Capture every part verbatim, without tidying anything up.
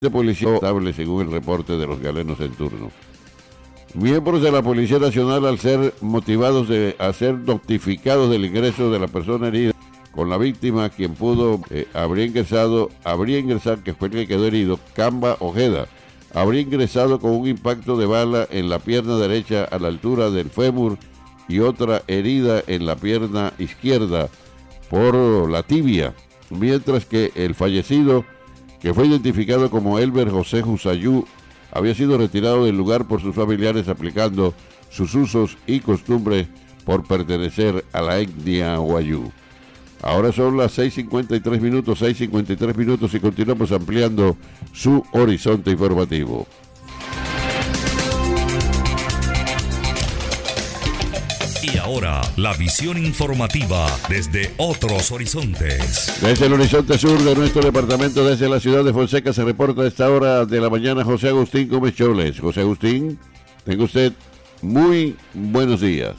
de policía estable según el reporte de los galenos en turno. Miembros de la Policía Nacional, al ser motivados de, a ser notificados del ingreso de la persona herida con la víctima, quien pudo, eh, habría ingresado, habría ingresado, que fue el que quedó herido, Camba Ojeda, habría ingresado con un impacto de bala en la pierna derecha a la altura del fémur y otra herida en la pierna izquierda por la tibia, mientras que el fallecido, que fue identificado como Elber José Jusayú, había sido retirado del lugar por sus familiares aplicando sus usos y costumbres por pertenecer a la etnia Wayuu. Ahora son las seis cincuenta y tres minutos, seis cincuenta y tres minutos y continuamos ampliando su horizonte informativo. Y ahora, la visión informativa desde otros horizontes. Desde el horizonte sur de nuestro departamento, desde la ciudad de Fonseca, se reporta a esta hora de la mañana José Agustín Gómez Choles. José Agustín, tenga usted muy buenos días.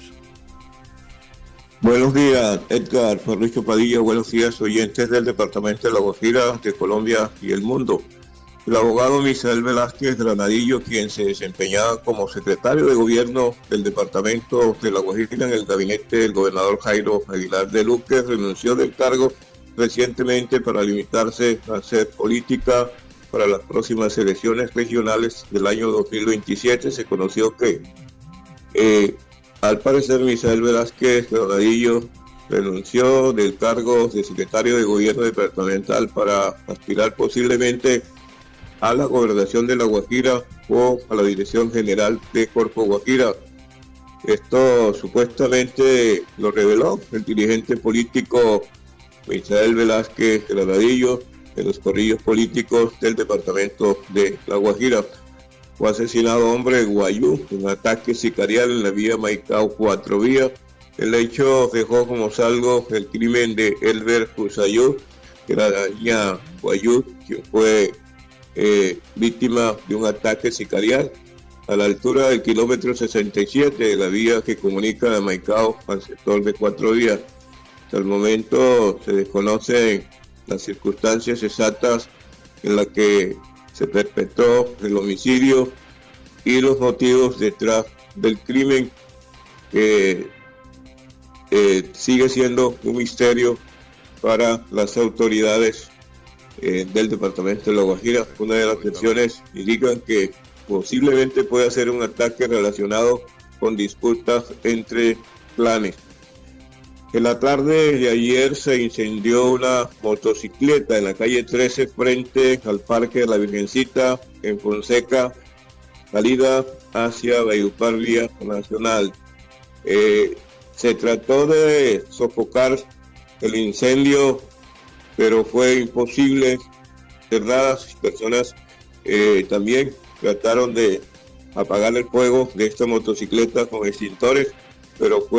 Buenos días, Edgar Fabricio Padilla. Buenos días, oyentes del departamento de La Guajira, de Colombia y el mundo. El abogado Misael Velázquez Granadillo, quien se desempeñaba como secretario de gobierno del departamento de La Guajira en el gabinete del gobernador Jairo Aguilar de Luque, renunció del cargo recientemente para limitarse a hacer política para las próximas elecciones regionales del año dos mil veintisiete. Se conoció que, eh, al parecer, Misael Velázquez Granadillo renunció del cargo de secretario de gobierno departamental para aspirar posiblemente a la gobernación de La Guajira o a la dirección general de Corpo Guajira. Esto supuestamente lo reveló el dirigente político Misael Velázquez Granadillo en los corrillos políticos del departamento de La Guajira. Fue asesinado hombre de Guayú en un ataque sicarial en la vía Maicao Cuatro Vías. El hecho dejó como saldo el crimen de Elber Jusayú, que era la niña Guayú, quien fue Eh, víctima de un ataque sicarial a la altura del kilómetro sesenta y siete de la vía que comunica de Maicao al sector de Cuatro Vías. Hasta el momento se desconocen las circunstancias exactas en las que se perpetró el homicidio y los motivos detrás del crimen, que eh, sigue siendo un misterio para las autoridades Eh, del departamento de La Guajira. Una de las versiones indican que posiblemente pueda ser un ataque relacionado con disputas entre clanes. En la tarde de ayer se incendió una motocicleta en la calle trece frente al Parque de la Virgencita en Fonseca, salida hacia Valledupar Vía Nacional. Eh, se trató de sofocar el incendio, pero fue imposible. Cerradas personas eh, también trataron de apagar el fuego de esta motocicleta con extintores, pero fue